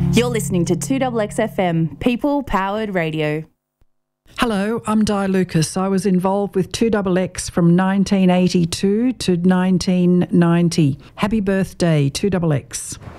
You're listening to 2XX People Powered Radio. Hello, I'm Di Lucas. I was involved with 2XX from 1982 to 1990. Happy birthday, 2XX.